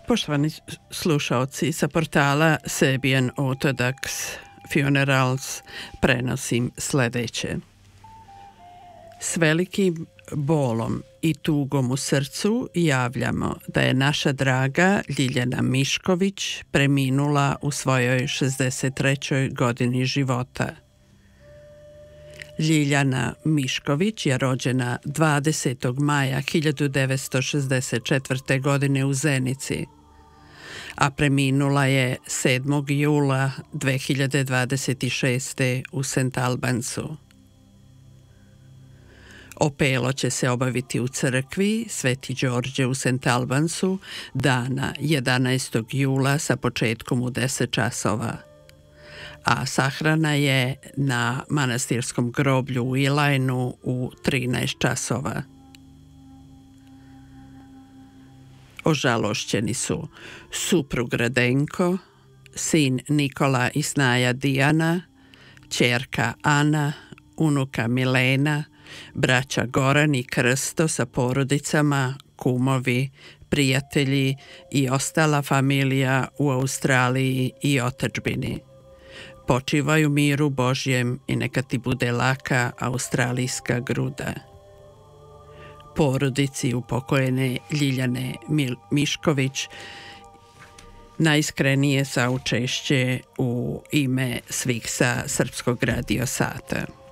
Poštovani slušalci, sa portala Serbian Orthodox Funerals prenosim sledeće. S velikim bolom i tugom u srcu javljamo da je naša draga Ljiljana Mišković preminula u svojoj 63. godini života. Ljiljana Mišković je rođena 20. maja 1964. godine u Zenici, a preminula je 7. jula 2026. u St. Albansu. Opelo će se obaviti u crkvi Sveti Đorđe u St. Albansu dana 11. jula sa početkom u 10 časova, a sahrana je na manastirskom groblju u Ilajnu u 13 časova. Ožalošćeni su suprug Radenko, sin Nikola i snaja Dijana, ćerka Ana, unuka Milena, braća Goran i Krsto sa porodicama, kumovi, prijatelji i ostala familija u Australiji i otadžbini. Počivaj u miru Božjem i neka ti bude laka australijska gruda. Porodici upokojene Ljiljane Mišković najiskrenije saučešće u ime svih sa Srpskog radio sata.